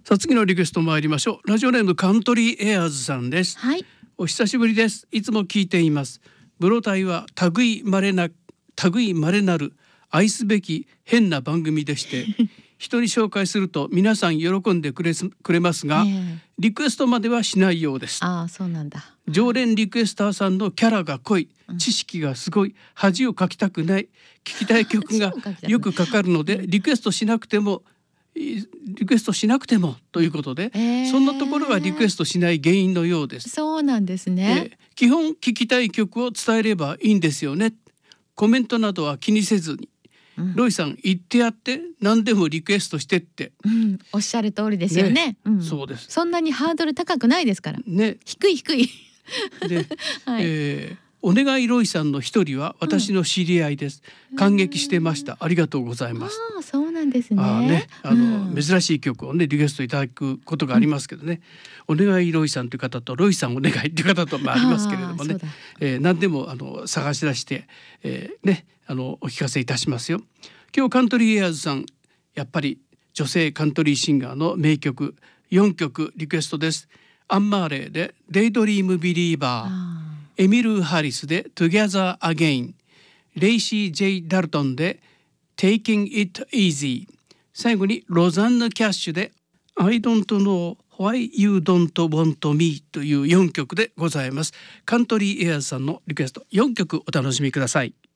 さあ次のリクエスト参りましょう。ラジオネームカントリーエアーズさんです。 はい。 お久しぶりです。いつも聞いています。ブロタイは類まれなる愛すべき変な番組でして人に紹介すると皆さん喜んでくれますが、リクエストまではしないようです。 ああ、そうなんだ。 常連リクエスターさんのキャラが濃い、知識がすごい、恥をかきたくない、聞きたい曲がよくかかるのでリクエストしなくてもということで、そんなところがリクエストしない原因のようです。 そうなんですね。 基本聞きたい曲を伝えればいいんですよね。コメントなどは気にせずに、ロイさん言ってやって、何でもリクエストしてって、 おっしゃる通りですよね。 そうです。 そんなにハードル高くないですからね。低いで、お願いロイさんの一人は私の知り合いです。感激してました。ありがとうございます。 そうなんですね。 珍しい曲をねリクエストいただくことがありますけどね、お願いロイさんという方とロイさんお願いという方とありますけれどもね、何でも探し出して、お聞かせいたしますよ。今日カントリーエアーズさん、やっぱり女性カントリーシンガーの名曲4曲リクエストです。アンマーレーでデイドリームビリーバー、エミル・ハリスで Together Again、 レイシー・ジェイ・ダルトンで Taking It Easy、 最後にロザンヌ・キャッシュで I don't know why you don't want me という4曲でございます。カントリーエアーズさんのリクエスト4曲お楽しみください。